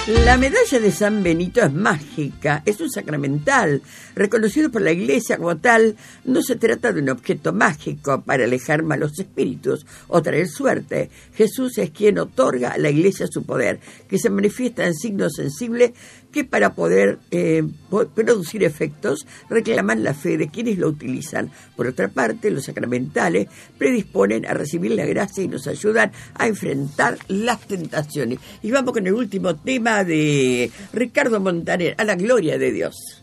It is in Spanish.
La medalla de San Benito es mágica, es un sacramental, reconocido por la Iglesia como tal. No se trata de un objeto mágico para alejar malos espíritus o traer suerte. Jesús es quien otorga a la Iglesia su poder, que se manifiesta en signos sensibles que para poder producir efectos reclaman la fe de quienes lo utilizan. Por otra parte, los sacramentales predisponen a recibir la gracia y nos ayudan a enfrentar las tentaciones. Y vamos con el último tema de Ricardo Montaner, A la gloria de Dios.